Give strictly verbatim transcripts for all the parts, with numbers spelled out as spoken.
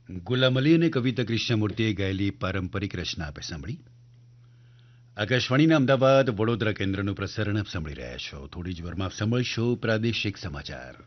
ગુલામ અલી અને કવિતા કૃષ્ણમૂર્તિએ ગાયેલી પારંપરિક રચના આપે સાંભળી. આકાશવાણીના અમદાવાદ વડોદરા કેન્દ્રનું પ્રસારણ આપ સાંભળી રહ્યા છો. થોડી જ વારમાં આપ સાંભળશો પ્રાદેશિક સમાચાર.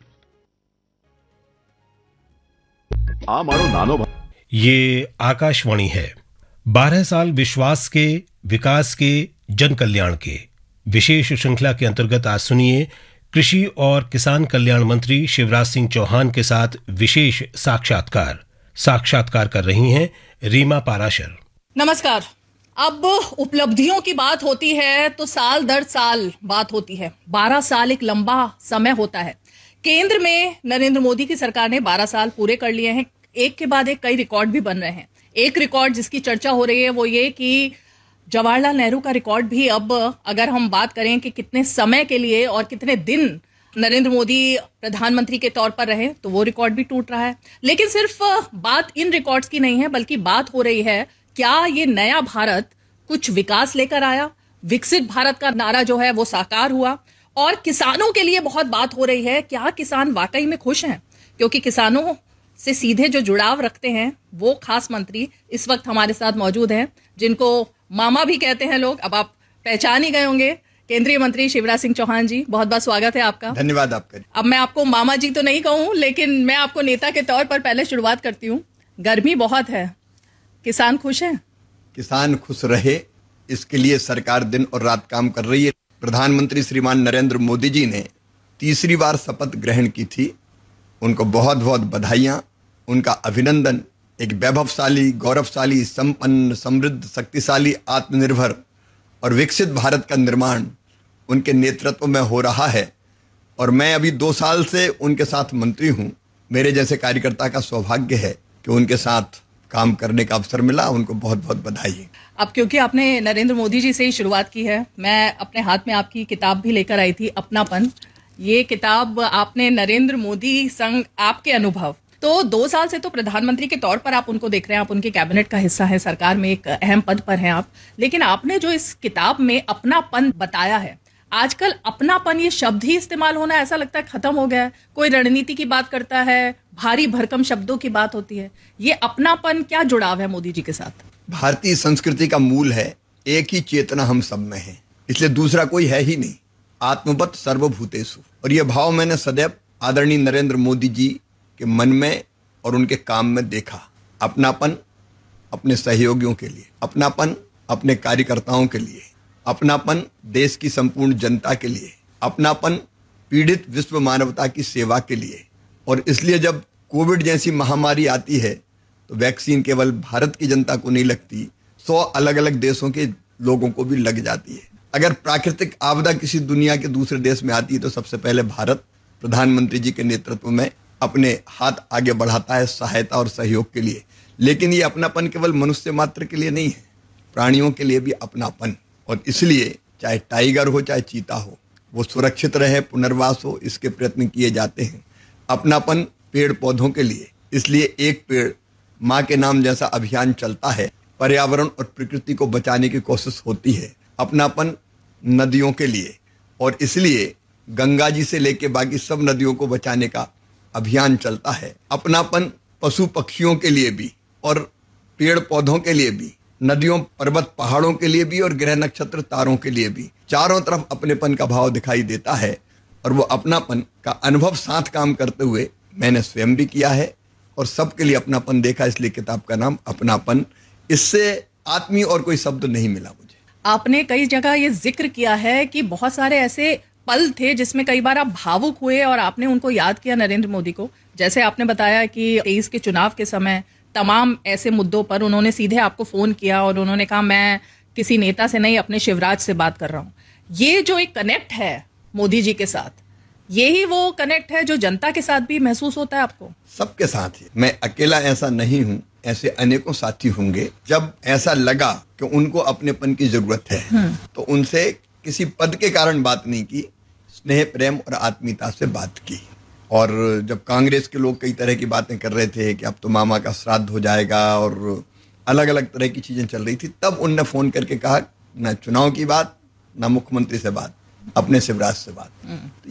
આ મારો નાનો ભાઈ. ये आकाशवाणी है. बारह साल विश्वास के, विकास के, जन कल्याण के विशेष श्रृंखला के अंतर्गत आज सुनिए कृषि और किसान कल्याण मंत्री शिवराज सिंह चौहान के साथ विशेष साक्षात्कार. साक्षात्कार कर रही हैं रीमा पाराशर. नमस्कार. अब उपलब्धियों की बात होती है तो साल दर साल बात होती है. बारह साल एक लंबा समय होता है. केंद्र में नरेंद्र मोदी की सरकार ने बारह साल पूरे कर लिए हैं. एक के बाद एक कई रिकॉर्ड भी बन रहे हैं. एक रिकॉर्ड जिसकी चर्चा हो रही है वो ये कि जवाहरलाल नेहरू का रिकॉर्ड भी अब अगर हम बात करें कि कितने समय के लिए और कितने दिन नरेंद्र मोदी प्रधानमंत्री के तौर पर रहे तो वो रिकॉर्ड भी टूट रहा है. लेकिन सिर्फ बात इन रिकॉर्ड्स की नहीं है बल्कि बात हो रही है क्या ये नया भारत कुछ विकास लेकर आया. विकसित भारत का नारा जो है वो साकार हुआ. और किसानों के लिए बहुत बात हो रही है क्या किसान वाकई में खुश हैं, क्योंकि किसानों से सीधे जो जुड़ाव रखते हैं वो खास मंत्री इस वक्त हमारे साथ मौजूद हैं जिनको मामा भी कहते हैं लोग. अब आप पहचान ही गए होंगे. केंद्रीय मंत्री शिवराज सिंह चौहान जी, बहुत बहुत स्वागत है आपका. धन्यवाद आपका. अब मैं आपको मामा जी तो नहीं कहूं लेकिन मैं आपको नेता के तौर पर पहले शुरुआत करती हूं. गर्मी बहुत है, किसान खुश है? किसान खुश रहे इसके लिए सरकार दिन और रात काम कर रही है. प्रधानमंत्री श्रीमान नरेंद्र मोदी जी ने तीसरी बार शपथ ग्रहण की थी. उनको बहुत बहुत बधाइयां, उनका अभिनंदन. एक वैभवशाली, गौरवशाली, संपन्न, समृद्ध, शक्तिशाली, आत्मनिर्भर और विकसित भारत का निर्माण उनके नेतृत्व में हो रहा है. और मैं अभी दो साल से उनके साथ मंत्री हूं. मेरे जैसे कार्यकर्ता का सौभाग्य है कि उनके साथ काम करने का अवसर मिला. उनको बहुत बहुत बधाई. अब क्योंकि आपने नरेंद्र मोदी जी से ही शुरुआत की है, मैं अपने हाथ में आपकी किताब भी लेकर आई थी, अपनापन. ये किताब आपने नरेंद्र मोदी संग आपके अनुभव, तो दो साल से तो प्रधानमंत्री के तौर पर आप उनको देख रहे हैं, आप उनके कैबिनेट का हिस्सा है, सरकार में एक अहम पद पर हैं आप. लेकिन आपने जो इस किताब में अपनापन बताया है, आजकल अपनापन ये शब्द ही इस्तेमाल होना ऐसा लगता है खत्म हो गया है. कोई रणनीति की बात करता है, भारी भरकम शब्दों की बात होती है. ये अपनापन क्या जुड़ाव है मोदी जी के साथ? भारतीय संस्कृति का मूल है एक ही चेतना हम सब में है, इसलिए दूसरा कोई है ही नहीं. आत्मवत सर्वभूतेषु. और यह भाव मैंने सदैव आदरणीय नरेंद्र मोदी जी के मन में और उनके काम में देखा. अपनापन अपने सहयोगियों के लिए, अपनापन अपने कार्यकर्ताओं के लिए, अपनापन देश की संपूर्ण जनता के लिए, अपनापन पीड़ित विश्व मानवता की सेवा के लिए. और इसलिए जब कोविड जैसी महामारी आती है तो वैक्सीन केवल भारत की जनता को नहीं लगती, सौ अलग अलग देशों के लोगों को भी लग जाती है. अगर प्राकृतिक आपदा किसी दुनिया के दूसरे देश में आती है तो सबसे पहले भारत प्रधानमंत्री जी के नेतृत्व में अपने हाथ आगे बढ़ाता है सहायता और सहयोग के लिए. लेकिन ये अपनापन केवल मनुष्य मात्र के लिए नहीं है, प्राणियों के लिए भी अपनापन. और इसलिए चाहे टाइगर हो चाहे चीता हो, वो सुरक्षित रहे, पुनर्वास हो, इसके प्रयत्न किए जाते हैं. अपनापन पेड़ पौधों के लिए, इसलिए एक पेड़ माँ के नाम जैसा अभियान चलता है. पर्यावरण और प्रकृति को बचाने की कोशिश होती है. अपनापन नदियों के लिए, और इसलिए गंगा जी से लेके बाकी सब नदियों को बचाने का अभियान चलता है. अपनापन पशु पक्षियों के लिए भी और पेड़ पौधों के लिए भी, नदियों पर्वत पहाड़ों के लिए भी और ग्रह नक्षत्र तारों के लिए भी. चारों तरफ अपनेपन का भाव दिखाई देता है. और वो अपनापन का अनुभव साथ काम करते हुए मैंने स्वयं भी किया है और सबके लिए अपनापन देखा. इसलिए किताब का नाम अपनापन. इससे आत्मीय और कोई शब्द नहीं मिला मुझे. आपने कई जगह ये जिक्र किया है कि बहुत सारे ऐसे पल थे जिसमें कई बार आप भावुक हुए और आपने उनको याद किया नरेंद्र मोदी को. जैसे आपने बताया कि तेईस के चुनाव के समय तमाम ऐसे मुद्दों पर उन्होंने सीधे आपको फोन किया और उन्होंने कहा मैं किसी नेता से नहीं अपने शिवराज से बात कर रहा हूं. ये जो एक कनेक्ट है मोदी जी के साथ, यही वो कनेक्ट है जो जनता के साथ भी महसूस होता है आपको? सबके साथ ही. मैं अकेला ऐसा नहीं हूं, ऐसे अनेकों साथी होंगे. जब ऐसा लगा कि उनको अपनेपन की जरूरत है तो उनसे किसी पद के कारण बात नहीं की, स्नेह प्रेम और आत्मीयता से बात की. और जब कांग्रेस के लोग कई तरह की बातें कर रहे थे कि अब तो मामा का श्राद्ध हो जाएगा और अलग अलग तरह की चीजें चल रही थी, तब उनने फोन करके कहा ना चुनाव की बात, ना मुख्यमंत्री से बात, अपने शिवराज से बात.